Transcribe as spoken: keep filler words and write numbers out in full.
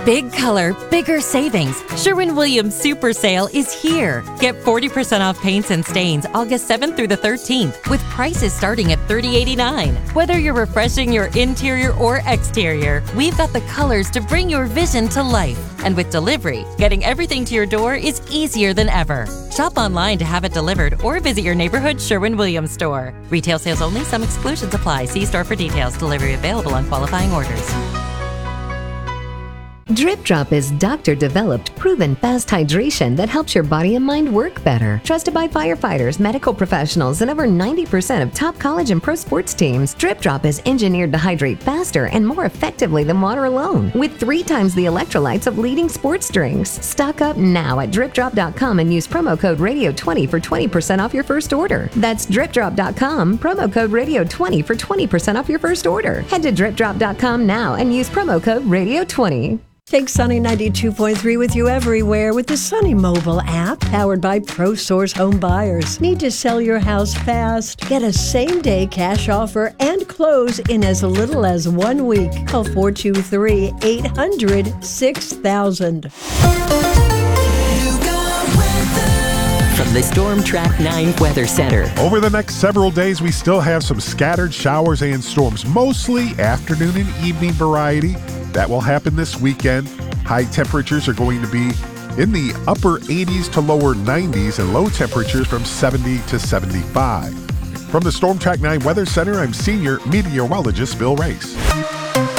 Big color, bigger savings. Sherwin-Williams Super Sale is here. Get forty percent off paints and stains August seventh through the thirteenth with prices starting at thirty eighty-nine. Whether you're refreshing your interior or exterior, we've got the colors to bring your vision to life. And with delivery, getting everything to your door is easier than ever. Shop online to have it delivered or visit your neighborhood Sherwin-Williams store. Retail sales only. Some exclusions apply. See store for details. Delivery available on qualifying orders. Drip Drop is doctor-developed, proven fast hydration that helps your body and mind work better. Trusted by firefighters, medical professionals, and over ninety percent of top college and pro sports teams, Drip Drop is engineered to hydrate faster and more effectively than water alone, with three times the electrolytes of leading sports drinks. Stock up now at drip drop dot com and use promo code radio twenty for twenty percent off your first order. That's drip drop dot com, promo code radio twenty for twenty percent off your first order. Head to drip drop dot com now and use promo code radio twenty. Take Sunny ninety-two point three with you everywhere with the Sunny mobile app powered by ProSource Home Buyers. Need to sell your house fast? Get a same-day cash offer and close in as little as one week. Call four two three, eight hundred, six thousand. From the Storm Track nine Weather Center. Over the next several days, we still have some scattered showers and storms, mostly afternoon and evening variety. That will happen this weekend. High temperatures are going to be in the upper eighties to lower nineties and low temperatures from seventy to seventy-five. From the Storm Track nine Weather Center, I'm Senior Meteorologist Bill Race.